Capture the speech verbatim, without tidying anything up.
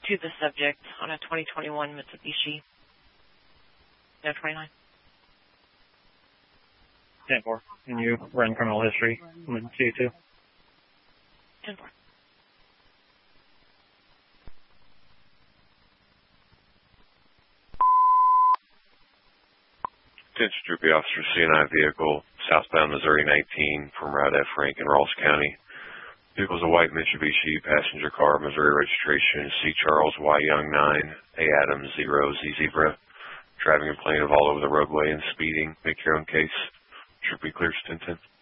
to the subject on a twenty twenty-one Mitsubishi. No, twenty-nine. ten four. And you run criminal history with C two? ten four. Attention Troopy Officer, C and I vehicle, southbound Missouri nineteen from Route F rank in Ross County. Vehicle is a white Mitsubishi passenger car, Missouri registration, C Charles Y Young nine, A Adams zero Z Zebra. Driving and playing all over the roadway and speeding. Make your own case. Troopy clears ten ten.